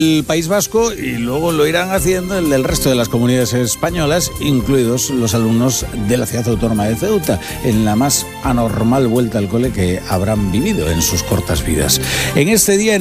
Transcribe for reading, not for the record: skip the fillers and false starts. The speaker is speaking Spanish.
el País Vasco y luego lo irán haciendo el del resto de las comunidades españolas, incluidos los alumnos de la Ciudad Autónoma de Ceuta, en la más anormal vuelta al cole que habrán vivido en sus cortas vidas. En este día